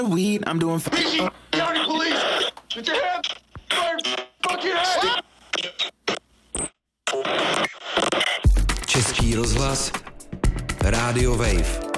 weed, I'm doing Easy, county police! Get your hands fucking head! Český rozhlas, Radio Wave.